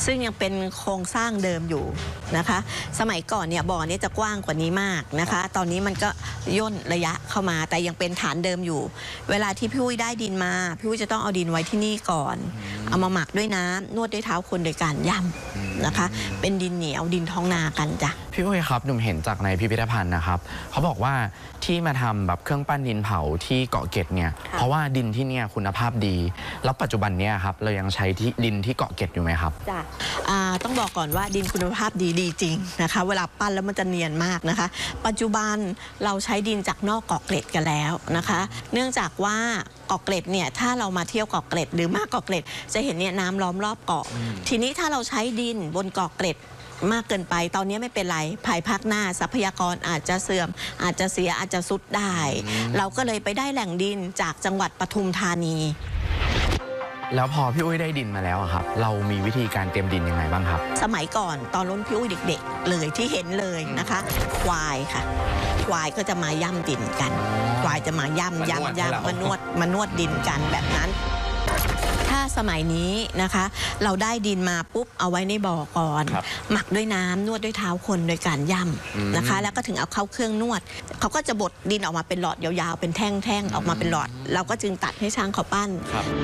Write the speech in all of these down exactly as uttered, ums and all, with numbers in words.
ซึ่งยังเป็นโครงสร้างเดิมอยู่นะคะสมัยก่อนเนี่ยบ่อนี้จะกว้างกว่านี้มากนะคะตอนนี้มันก็ย่นระยะเข้ามาแต่ยังเป็นฐานเดิมอยู่เวลาที่พี่อุ้ยได้ดินมาพี่อุ้ยจะต้องเอาดินไว้ที่นี่ก่อนเอามาหมักด้วยน้ำนวดด้วยเท้าคนโดยการย่ำนะคะเป็นดินเหนียวดินท้องนากันจ้ะพี่อุ้ยครับหนุ่มเห็นจากในพิพิธภัณฑ์นะครับเขาบอกว่าที่มาทำแบบเครื่องปั้นดินเผาที่เกาะเกร็ดเนี่ยเพราะว่าดินที่เนี่ยคุณภาพดีแล้วปัจจุบันเนี่ยครับเรายังใช้ที่ดินที่เกาะเกร็ดอยู่ไหมครับจ้ะต้องบอกก่อนว่าดินคุณภาพดีดีจริงนะคะเวลาปั้นแล้วมันจะเนียนมากนะคะปัจจุบันเราใช้ดินจากนอกเกาะเกร็ดกันแล้วนะคะเนื่องจากว่าเกาะเกร็ดเนี่ยถ้าเรามาเที่ยวเกาะเกร็ดหรือมาเกาะเกร็ดจะเห็นเนี่ยน้ำล้อมรอบเกาะทีนี้ถ้าเราใช้ดินบนเกาะเกร็ดมากเกินไปตอนนี้ไม่เป็นไรภายภาคหน้าทรัพยากรอาจจะเสื่อมอาจจะเสียอาจจะสุดได้เราก็เลยไปได้แหล่งดินจากจังหวัดปทุมธานีแล้วพอพี่อุ้ยได้ดินมาแล้วครับเรามีวิธีการเตรียมดินยังไงบ้างครับสมัยก่อนตอนรุ่นพี่อุ้ยเด็กๆเลยที่เห็นเลยนะคะควายค่ะควายก็จะมาย่ำดินกันควายจะมาย่ำย่ำย่ำมานวดมานวดดินกันแบบนั้นถ้าสมัยนี้นะคะเราได้ดินมาปุ๊บเอาไว้ในบ่อก่อนหมักด้วยน้ำนวดด้วยเท้าคนโดยการย่ำนะคะแล้วก็ถึงเอาเข้าเครื่องนวดเขาก็จะบดดินออกมาเป็นหลอดยาวๆเป็นแท่งๆออกมาเป็นหลอดเราก็จึงตัดให้ช่างเขาปั้น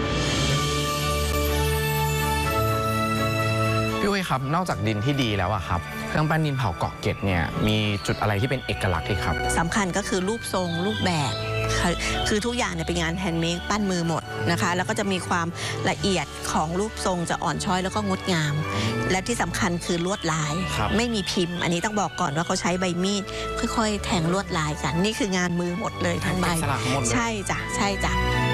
พี่อุ้ยครับนอกจากดินที่ดีแล้วอะครับเครื่องปั้นดินเผาเกาะเกร็ดเนี่ยมีจุดอะไรที่เป็นเอกลักษณ์อีกครับสำคัญก็คือรูปทรงรูปแบบคือทุกอย่างเนี่ยเป็นงานแฮนด์เมดปั้นมือหมดนะคะแล้วก็จะมีความละเอียดของรูปทรงจะอ่อนช้อยแล้วก็งดงามและที่สำคัญคือลวดลายไม่มีพิมพ์อันนี้ต้องบอกก่อนว่าเขาใช้ใบมีดค่อยๆแทงลวดลายกันนี่คืองานมือหมดเลยทั้งใบใช่จ้ะใช่จ้ะ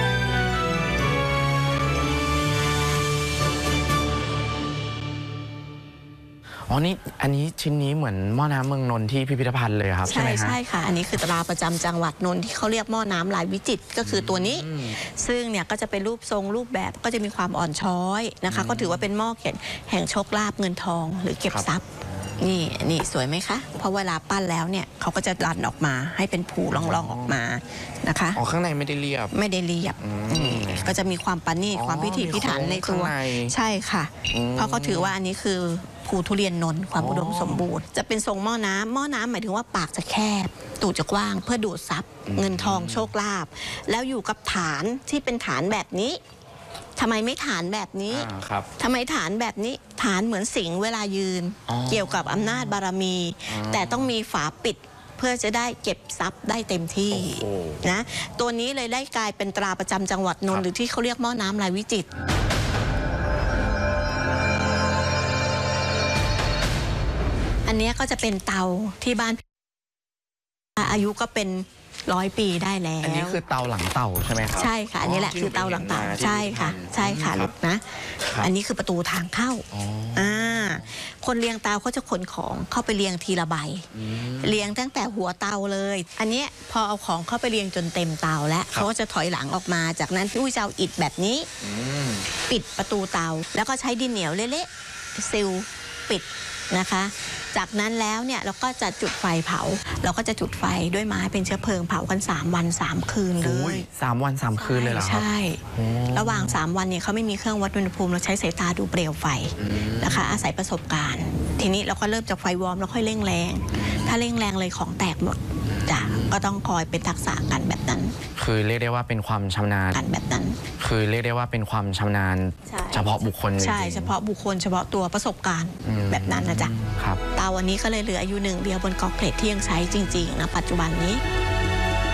อ๋อนี่อันนี้ชิ้นนี้เหมือนหม้อน้ำเมืองนนท์ที่พิพิธภัณฑ์เลยครับใช่ไหมใช่ค่ะอันนี้คือตราประจำจังหวัดนนท์ที่เขาเรียกหม้อน้ำลายวิจิตรก็คือตัวนี้ซึ่งเนี่ยก็จะเป็นรูปทรงรูปแบบก็จะมีความอ่อนช้อยนะคะก็ถือว่าเป็นหม้อเขียนแห่งโชคลาภเงินทองหรือเก็บทรัพย์นี่นี่สวยไหมคะเพราะเวลาปั้นแล้วเนี่ยเขาก็จะรันออกมาให้เป็นผูร่องๆออกมานะคะอ๋อข้างในไม่ได้เรียบไม่ได้เรียบก็จะมีความปานนี่ความพิถีพิถันในตัวใช่ค่ะเพราะเขาถือว่าอันนี้คือภูทุเรียนนนท์ความอุดมสมบูรณ์จะเป็นทรงหม้อน้ำหม้อน้ำหมายถึงว่าปากจะแคบตูดจะกว้างเพื่อดูดซับเงินทองโชคลาภแล้วอยู่กับฐานที่เป็นฐานแบบนี้ทำไมไม่ฐานแบบนี้ทำไมฐานแบบนี้ฐานเหมือนสิงห์เวลายืนเกี่ยวกับอำนาจบารมีแต่ต้องมีฝาปิดเพื่อจะได้เก็บทรัพย์ได้เต็มที่นะตัวนี้เลยได้กลายเป็นตราประจำจังหวัดนนท์หรือที่เขาเรียกหม้อน้ำลายวิจิตรอันนี้ก็จะเป็นเตาที่บ้านอายุก็เป็นร้อยปีได้แล้วอันนี้คือเตาหลังเตาใช่ไหมครับใช่ค่ะอันนี้แหละคือเตาหลังเตาใช่ค่ะใช่ค่ะลูกนะอันนี้คือประตูทางเข้าอ่าคนเลี้ยงเตาเขาจะขนของเข้าไปเรียงทีละใบเรียงตั้งแต่หัวเตาเลยอันนี้พอเอาของเข้าไปเรียงจนเต็มเตาแล้วเขาก็จะถอยหลังออกมาจากนั้นพี่อุ้ยจะเอาอิฐแบบนี้ปิดประตูเตาแล้วก็ใช้ดินเหนียวเละๆซิลปิดนะคะจากนั้นแล้วเนี่ยเราก็จะจุดไฟเผาเราก็จะจุดไฟด้วยไม้เป็นเชื้อเพลิงเผากันสามวันสามคืนเลยสามวันสามคืนเลยเหรอครับใช่ระหว่างสามวันเนี่ยเขาไม่มีเครื่องวัดอุณหภูมิเราใช้สายตาดูเปลวไฟนะคะอาศัยประสบการณ์ทีนี้เราก็เริ่มจากไฟวอร์มแล้วค่อยเร่งแรงถ้าเร่งแรงเลยของแตกหมดจ้ะก็ต้องคอยเป็นทักษะกันแบบนั้นคือเรียกได้ว่าเป็นความชำนาญกันแบบนั้นคือเรียกได้ว่าเป็นความชำนาญเฉพาะบุคคลใช่เฉพาะบุคคลเฉพาะตัวประสบการณ์แบบนั้นนะจ๊ะเตาวันนี้ก็เลยเหลืออายุหนึ่งเดียวบนเกาะเกร็ดที่ยังใช้จริงๆนะปัจจุบันนี้